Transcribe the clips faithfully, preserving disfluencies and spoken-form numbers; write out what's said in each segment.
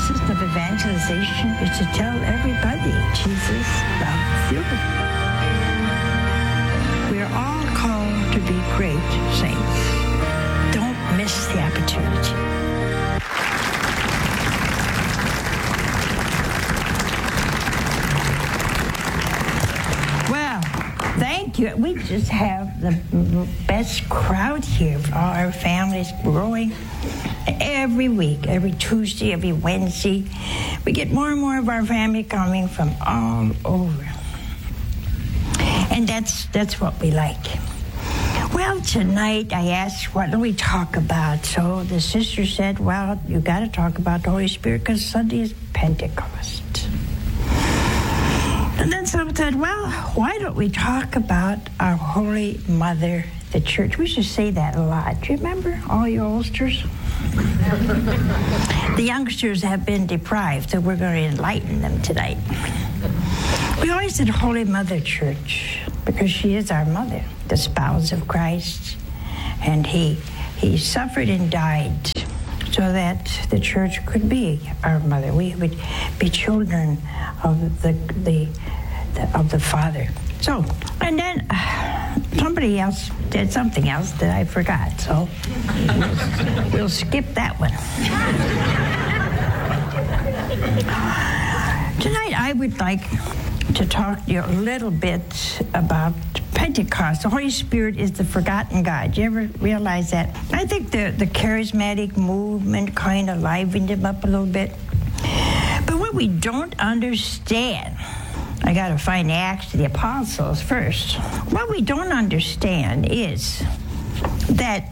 process of evangelization is to tell everybody Jesus loves you. We are all called to be great saints. Don't miss the opportunity. Well, thank you. We just have the best crowd here. All our families growing every week, every Tuesday, every Wednesday. We get more and more of our family coming from all over. And that's that's what we like. Well, tonight I asked, what do we talk about? So the sister said, well, you got to talk about the Holy Spirit because Sunday is Pentecost. And then someone said, well, why don't we talk about our Holy Mother, the Church? We should say that a lot. Do you remember, all you oldsters? The youngsters have been deprived, so we're going to enlighten them tonight. We always said Holy Mother Church because she is our mother, the spouse of Christ. And he, he suffered and died so that the church could be our mother. We would be children of the, the, the of the Father. So, and then uh, somebody else did something else that I forgot. So we'll, we'll skip that one. Tonight I would like to talk to you a little bit about Pentecost. The Holy Spirit is the forgotten God. Do you ever realize that? I think the, the charismatic movement kind of livened him up a little bit. But what we don't understand, I got to find the Acts of the Apostles first. What we don't understand is that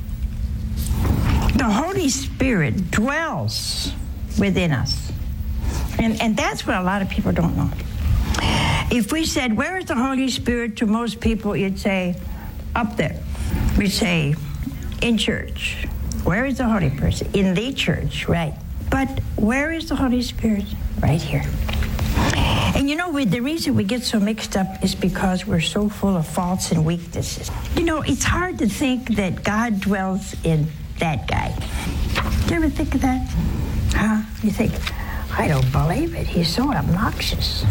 the Holy Spirit dwells within us. And, and that's what a lot of people don't know. If we said, where is the Holy Spirit, to most people, you'd say, up there. We'd say, in church. Where is the Holy Person? In the church, right. But where is the Holy Spirit? Right here. And you know, we, the reason we get so mixed up is because we're so full of faults and weaknesses. You know, it's hard to think that God dwells in that guy. Do you ever think of that? Huh? You think, I don't believe it. He's so obnoxious.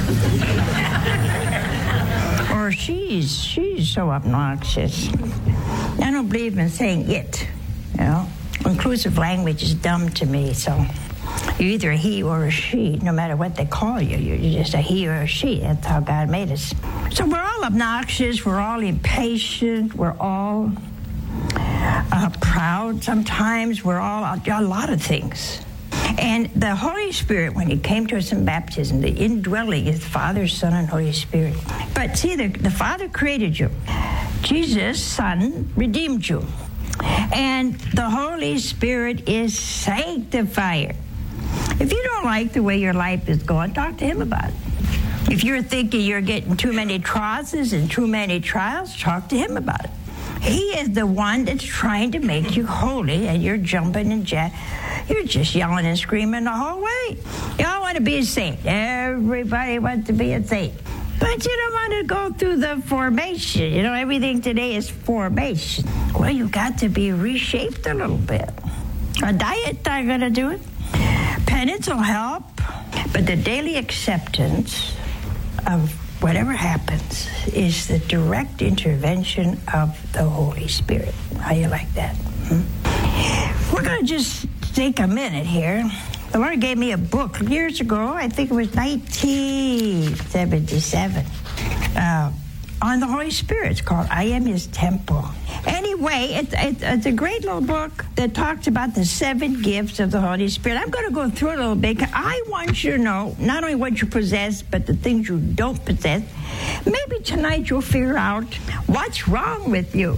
Or she's, she's so obnoxious. I don't believe in saying it, you know. Inclusive language is dumb to me, so you're either a he or a she, no matter what they call you. You're just a he or a she. That's how God made us. So we're all obnoxious. We're all impatient. We're all uh, proud sometimes. We're all a lot of things. And the Holy Spirit, when he came to us in baptism, the indwelling is Father, Son, and Holy Spirit. But see, the, the Father created you. Jesus, Son, redeemed you. And the Holy Spirit is sanctifier. If you don't like the way your life is going, talk to him about it. If you're thinking you're getting too many crosses and too many trials, talk to him about it. He is the one that's trying to make you holy, and you're jumping and jet. You're just yelling and screaming the whole way. You all want to be a saint. Everybody wants to be a saint. But you don't want to go through the formation. You know, everything today is formation. Well, you got to be reshaped a little bit. A diet not going to do it. Penance will help. But the daily acceptance of whatever happens is the direct intervention of the Holy Spirit. How you like that? Hmm? We're going to just take a minute here. The Lord gave me a book years ago. I think it was nineteen seventy-seven. Uh, on the Holy Spirit. It's called I Am His Temple. Anyway, it, it, it's a great little book that talks about the seven gifts of the Holy Spirit. I'm going to go through it a little bit. I want you to know not only what you possess, but the things you don't possess. Maybe tonight you'll figure out what's wrong with you.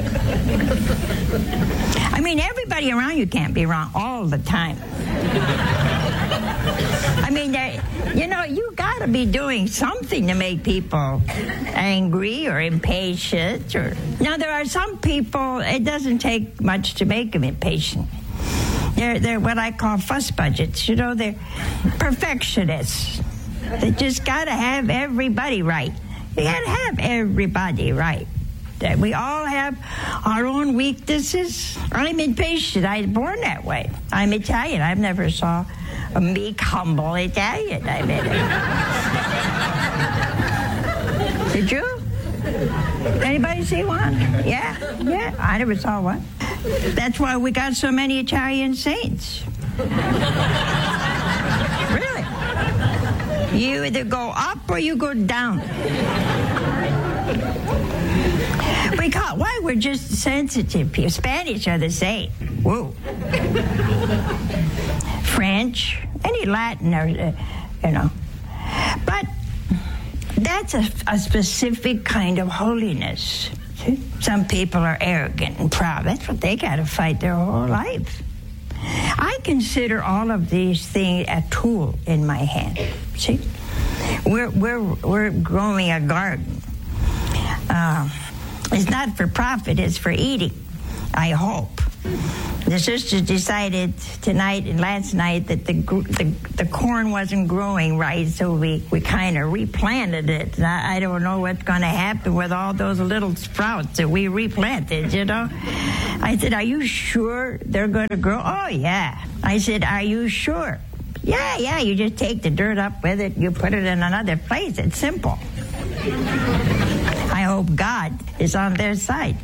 I mean, everybody around you can't be wrong all the time. I mean, you know, you got to be doing something to make people angry or impatient. Or now, there are some people, it doesn't take much to make them impatient. They're, they're what I call fuss budgets. You know, they're perfectionists. They just got to have everybody right. You got to have everybody right. That we all have our own weaknesses. I'm impatient. I was born that way. I'm Italian. I've never saw a meek, humble Italian. I mean, did you? Anybody see one? Yeah, yeah. I never saw one. That's why we got so many Italian saints. Really? You either go up or you go down. Because why? We're just sensitive people. Spanish are the same. Whoa. French, any Latin, or uh, you know. But that's a, a specific kind of holiness. See? Some people are arrogant and proud. That's what they got to fight their whole life. I consider all of these things a tool in my hand. See, we're we're we're growing a garden. Uh, it's not for profit; it's for eating. I hope. The sisters decided tonight and last night that the the, the corn wasn't growing right, so we, we kind of replanted it. I, I don't know what's going to happen with all those little sprouts that we replanted, you know. I said, are you sure they're going to grow? Oh, yeah. I said, are you sure? Yeah, yeah, you just take the dirt up with it, you put it in another place. It's simple. I hope God is on their side.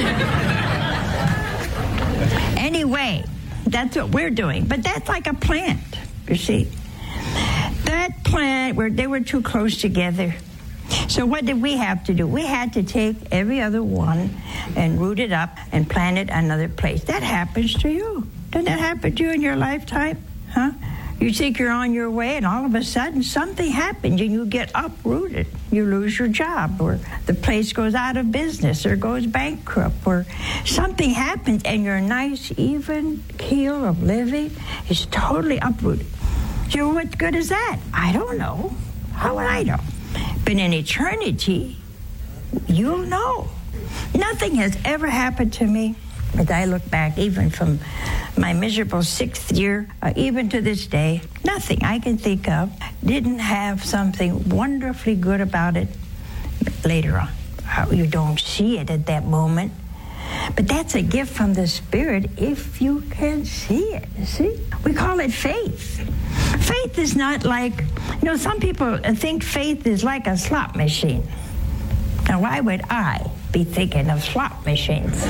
Anyway, that's what we're doing. But that's like a plant, you see. That plant, where they were too close together. So what did we have to do? We had to take every other one and root it up and plant it another place. That happens to you. Doesn't that happen to you in your lifetime? Huh? You think you're on your way, and all of a sudden something happens, and you get uprooted. You lose your job, or the place goes out of business, or goes bankrupt, or something happens, and your nice, even keel of living is totally uprooted. So what good is that? I don't know. How would I know? But in eternity, you'll know. Nothing has ever happened to me as I look back, even from my miserable sixth year, uh, even to this day, nothing I can think of didn't have something wonderfully good about it later on. How you don't see it at that moment. But that's a gift from the Spirit if you can see it, see? We call it faith. Faith is not like, you know, some people think faith is like a slot machine. Now, why would I be thinking of slot machines?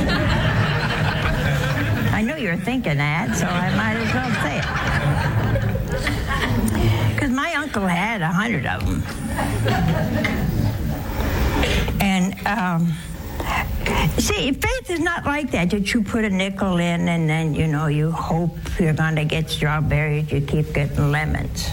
I know you're thinking that, so I might as well say it. Because my uncle had a hundred of them. And, um, see, faith is not like that, that you put a nickel in and then, you know, you hope you're going to get strawberries, you keep getting lemons.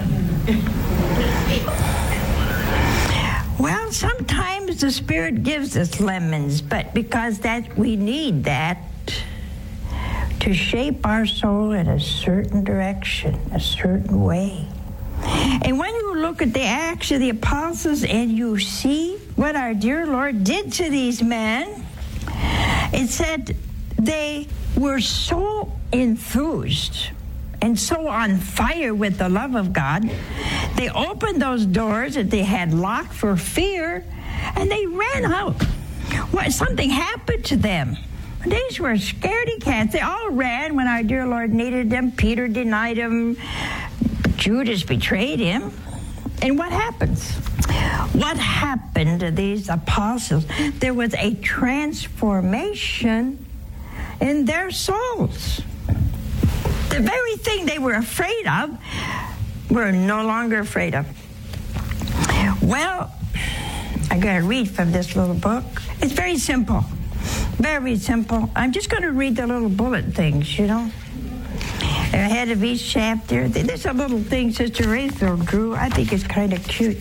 Well, sometimes the Spirit gives us lemons, but because that we need that to shape our soul in a certain direction, a certain way. And when you look at the Acts of the Apostles and you see what our dear Lord did to these men, it said they were so enthused and so on fire with the love of God, they opened those doors that they had locked for fear, and they ran out. What, something happened to them. These were scaredy cats. They all ran when our dear Lord needed them. Peter denied him. Judas betrayed him. And what happens? What happened to these apostles? There was a transformation in their souls. The very thing they were afraid of, we're no longer afraid of. Well, I got to read from this little book. It's very simple. Very simple. I'm just going to read the little bullet things, you know. Ahead of each chapter. There's a little thing Sister Rachel drew. I think it's kind of cute.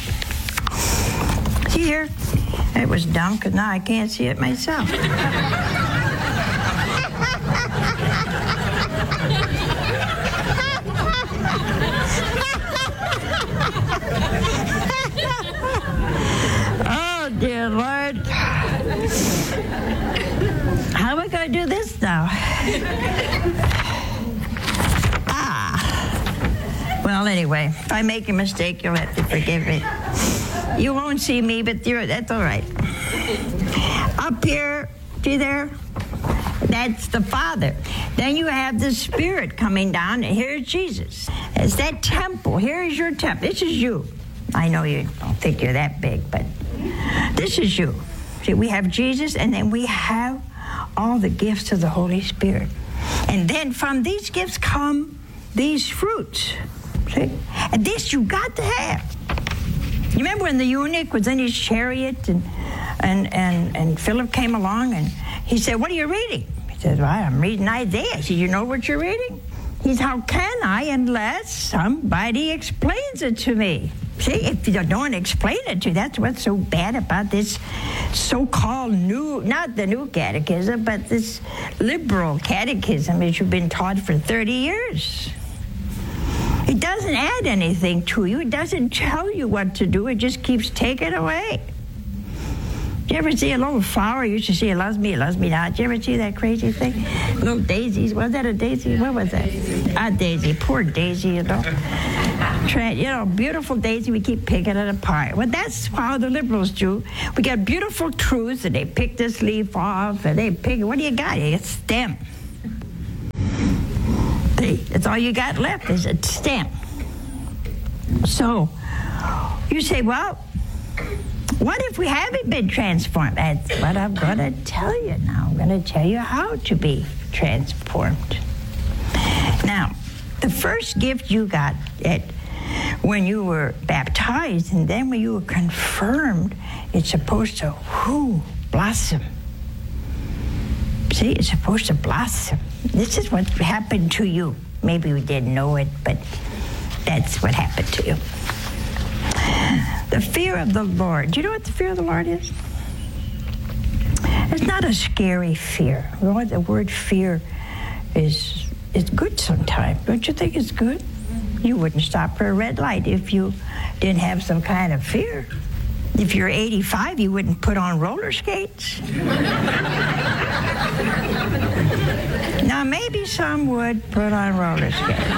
See here? It was dumb because now I can't see it myself. Oh, dear Lord. How am I going to do this now? ah. Well, anyway, if I make a mistake, you'll have to forgive me. You won't see me, but you're, that's all right. Up here, see there? That's the Father. Then you have the Spirit coming down, and here's Jesus. It's that temple. Here's your temple. This is you. I know you don't think you're that big, but this is you. See, we have Jesus, and then we have all the gifts of the Holy Spirit. And then from these gifts come these fruits. See? And this you got to have. You remember when the eunuch was in his chariot, and and and, and Philip came along, and he said, "What are you reading?" He said, "Well, I'm reading Isaiah." He said, "You know what you're reading?" He said, "How can I unless somebody explains it to me?" See, if you don't explain it to you, that's what's so bad about this so-called new, not the new catechism, but this liberal catechism that you've been taught for thirty years. It doesn't add anything to you. It doesn't tell you what to do. It just keeps taking away. Did you ever see a little flower? You used to see it loves me, it loves me not. Did you ever see that crazy thing? Little daisies. Was that a daisy? What was that? A daisy. Poor daisy, you know. Tra- you know, beautiful daisy, we keep picking it apart. Well, that's how the liberals do. We got beautiful truths, and they pick this leaf off, and they pick, what do you got? You got stem. See, that's all you got left is a stem. So, you say, well, what if we haven't been transformed? That's what I'm going to tell you now. I'm going to tell you how to be transformed. Now, the first gift you got at when you were baptized, and then when you were confirmed, it's supposed to whoo, blossom. See, it's supposed to blossom. This is what happened to you. Maybe we didn't know it, but that's what happened to you. The fear of the Lord. Do you know what the fear of the Lord is? It's not a scary fear. You know, the word fear is is good sometimes. Don't you think it's good? You wouldn't stop for a red light if you didn't have some kind of fear. If you're eighty-five, you wouldn't put on roller skates. Now, maybe some would put on roller skates.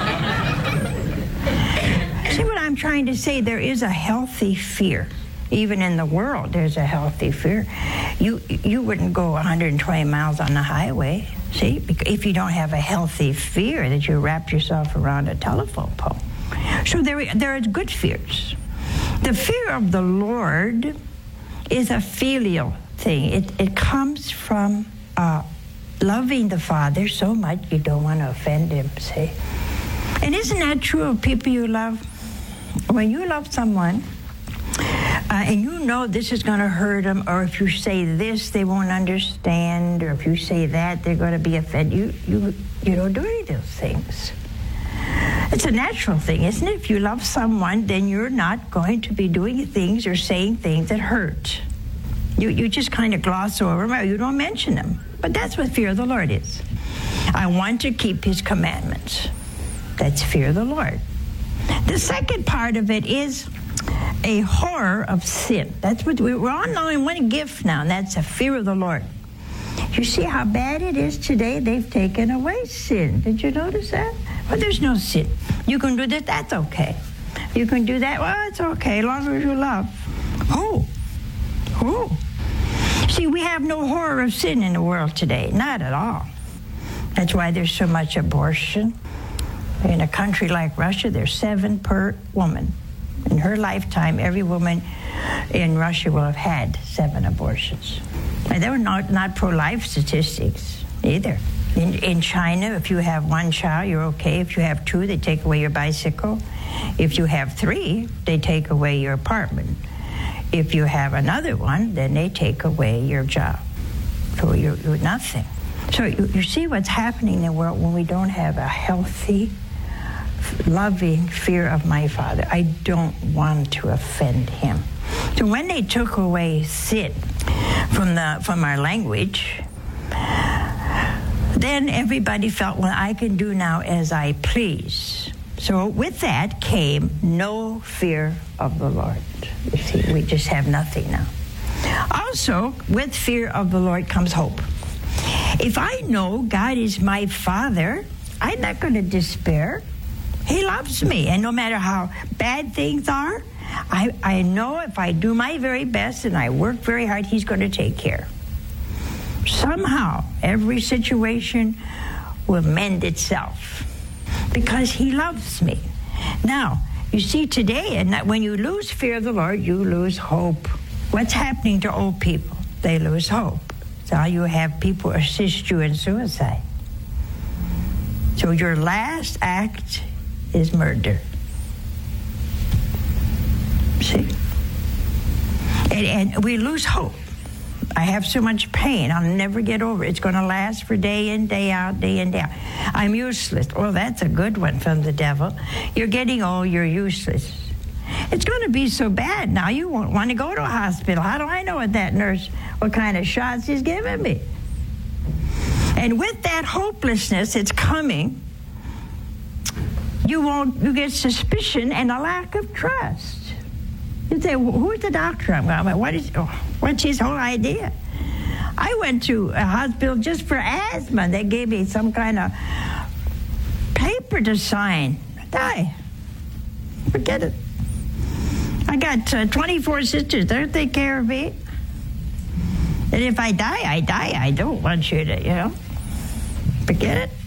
See what I'm trying to say? There is a healthy fear. Even in the world, there's a healthy fear. You you wouldn't go one hundred twenty miles on the highway, see, if you don't have a healthy fear that you wrap yourself around a telephone pole. So there, there are good fears. The fear of the Lord is a filial thing. It, it comes from uh, loving the Father so much you don't want to offend him, see. And isn't that true of people you love? When you love someone, Uh, and you know this is going to hurt them, or if you say this, they won't understand, or if you say that, they're going to be offended. You, you, you don't do any of those things. It's a natural thing, isn't it? If you love someone, then you're not going to be doing things or saying things that hurt. You, you just kind of gloss over them, or you don't mention them. But that's what fear of the Lord is. I want to keep his commandments. That's fear of the Lord. The second part of it is a horror of sin. That's what we, we're all knowing one gift now, and that's a fear of the Lord. You see how bad it is today? They've taken away sin. Did you notice that? Well, there's no sin. You can do this, that's okay. You can do that, well, it's okay, as long as you love. Oh, oh. See, we have no horror of sin in the world today, not at all. That's why there's so much abortion. In a country like Russia, there's seven per woman. In her lifetime, every woman in Russia will have had seven abortions. And they were not, not pro-life statistics either. In, in China, if you have one child, you're okay. If you have two, they take away your bicycle. If you have three, they take away your apartment. If you have another one, then they take away your job. So you're, you're nothing. So you, you see what's happening in the world when we don't have a healthy, loving fear of my Father. I don't want to offend him. So when they took away sin from the from our language, then everybody felt, well, I can do now as I please. So with that came no fear of the Lord. You see, we just have nothing now. Also, with fear of the Lord comes hope. If I know God is my Father, I'm not going to despair. He loves me, and no matter how bad things are, I, I know if I do my very best and I work very hard, he's going to take care. somehow every situation will mend itself because he loves me. Now, you see today, and that when you lose fear of the Lord, you lose hope. What's happening to old people? They lose hope. So you have people assist you in suicide. So your last act is murder. See? And, and we lose hope. I have so much pain, I'll never get over it. It's going to last for day in, day out, day in, day out. I'm useless. Well, that's a good one from the devil. You're getting old, you're useless. It's going to be so bad now you won't want to go to a hospital. How do I know what that nurse, what kind of shots he's giving me? And with that hopelessness, it's coming. You won't, you get suspicion and a lack of trust. You say, well, who's the doctor? I'm going, what is, oh, what's his whole idea? I went to a hospital just for asthma. They gave me some kind of paper to sign. Die. Forget it. I got uh, twenty-four sisters. They'll take care of me. And if I die, I die. I don't want you to, you know, forget it.